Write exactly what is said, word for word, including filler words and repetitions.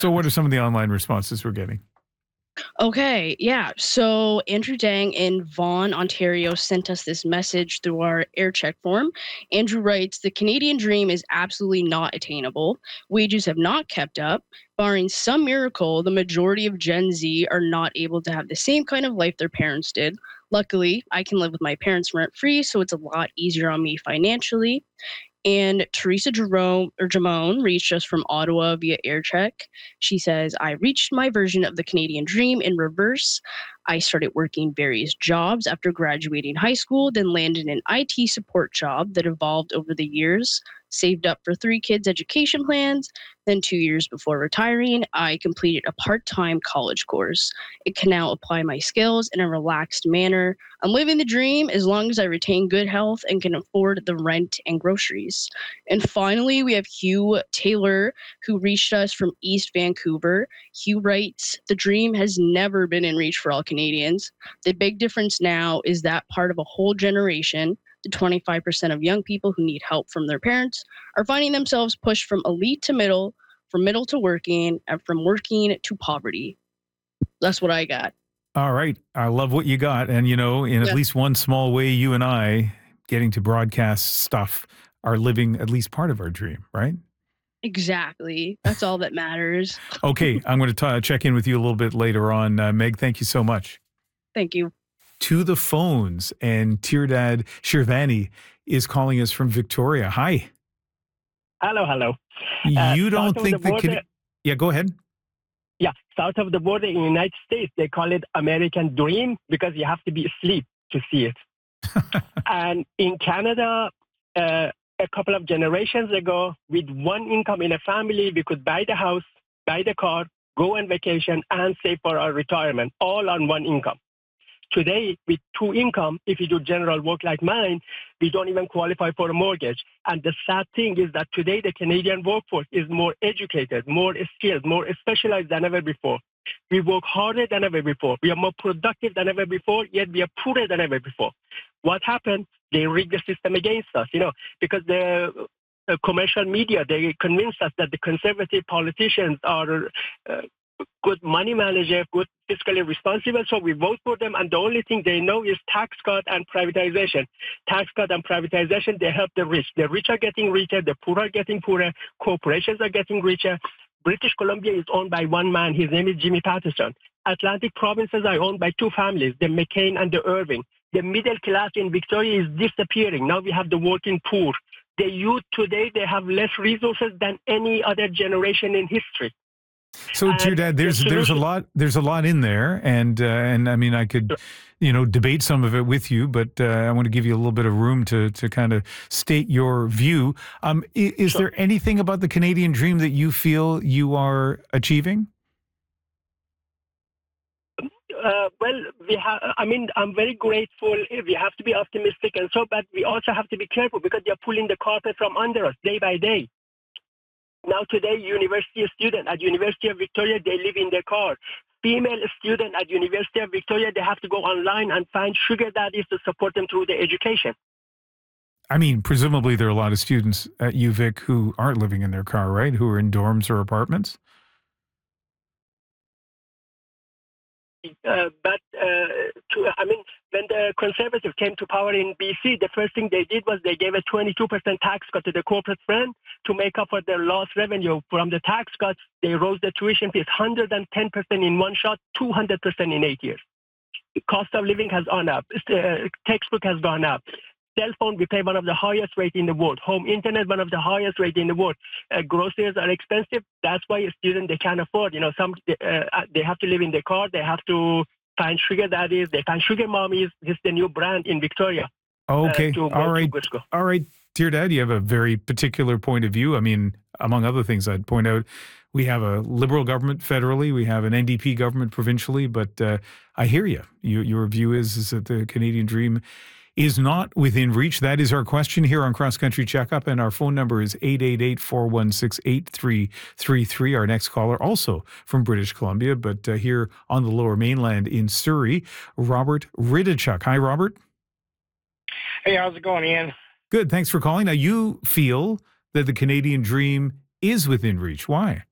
So what are some of the online responses we're getting? Okay, yeah. So Andrew Dang in Vaughan, Ontario sent us this message through our air check form. Andrew writes, the Canadian dream is absolutely not attainable. Wages have not kept up. Barring some miracle, the majority of Gen Z are not able to have the same kind of life their parents did. Luckily, I can live with my parents rent free, so it's a lot easier on me financially. And Teresa Jerome or Jamone reached us from Ottawa via AirCheck. She says, I reached my version of the Canadian dream in reverse. I started working various jobs after graduating high school, then landed an I T support job that evolved over the years. Saved up for three kids' education plans. Then, two years before retiring, I completed a part time college course. It can now apply my skills in a relaxed manner. I'm living the dream as long as I retain good health and can afford the rent and groceries. And finally, we have Hugh Taylor, who reached us from East Vancouver. Hugh writes, the dream has never been in reach for all Canadians. The big difference now is that part of a whole generation, the twenty-five percent of young people who need help from their parents, are finding themselves pushed from elite to middle, from middle to working, and from working to poverty. That's what I got. All right. I love what you got. And, you know, in at Yeah, least one small way, you and I getting to broadcast stuff are living at least part of our dream, right? exactly. That's all that matters. Okay. I'm going to check in with you a little bit later on. Uh, Meg, thank you so much. Thank you. To the phones, and Tirdad Shirvani is calling us from Victoria. Hi. Hello, hello. Uh, You south don't of the think that border, can. Yeah, go ahead. yeah, south of the border in the United States, they call it American Dream because you have to be asleep to see it. And in Canada, uh, a couple of generations ago, with one income in a family, we could buy the house, buy the car, go on vacation, and save for our retirement, all on one income. Today, with two income, if you do general work like mine, we don't even qualify for a mortgage. And the sad thing is that today the Canadian workforce is more educated, more skilled, more specialized than ever before. We work harder than ever before. We are more productive than ever before, yet we are poorer than ever before. What happened? They rigged the system against us, you know, because the uh, commercial media, they convinced us that the conservative politicians are uh, good money manager, good fiscally responsible, so we vote for them, and the only thing they know is tax cut and privatization. Tax cut and privatization, they help the rich. The rich are getting richer, the poor are getting poorer, corporations are getting richer. British Columbia is owned by one man, his name is Jimmy Patterson. Atlantic provinces are owned by two families, the McCain and the Irving. The middle class in Victoria is disappearing. Now we have the working poor. The youth today, they have less resources than any other generation in history. So, to your dad, there's the there's a lot there's a lot in there, and uh, and I mean, I could, you know, debate some of it with you, but uh, I want to give you a little bit of room to to kind of state your view. Um, is, is sure. there anything about the Canadian dream that you feel you are achieving? Uh, well, we have. I mean, I'm very grateful. We have to be optimistic and so, but we also have to be careful because they're pulling the carpet from under us day by day. Now today, university student at University of Victoria, they live in their car. Female student at University of Victoria, they have to go online and find sugar daddies to support them through their education. I mean, presumably there are a lot of students at U Vic who aren't living in their car, right? Who are in dorms or apartments? Uh, but, uh, to, I mean, when the Conservatives came to power in B C, the first thing they did was they gave a twenty-two percent tax cut to the corporate firm to make up for their lost revenue. From the tax cuts, they rose the tuition fees one hundred ten percent in one shot, two hundred percent in eight years. The cost of living has gone up. Uh, textbook has gone up. Cell phone, we pay one of the highest rate in the world. Home internet, one of the highest rate in the world. Uh, groceries are expensive. That's why a student, they can't afford. You know, some uh, they have to live in their car. They have to find sugar daddies. They find sugar mommies. This is the new brand in Victoria. Okay. Uh, All right. All right. Dear Dad, you have a very particular point of view. I mean, among other things, I'd point out we have a Liberal government federally. We have an N D P government provincially. But uh, I hear you. you. Your view is, is that the Canadian dream is not within reach. That is our question here on Cross Country Checkup, and our phone number is eight eight eight, four one six, eight three three three. Our next caller, also from British Columbia, but uh, here on the Lower Mainland in Surrey, Robert Ridichuk. Hi, Robert. Hey, how's it going, Ian? Good, thanks for calling. Now, you feel that the Canadian dream is within reach. Why?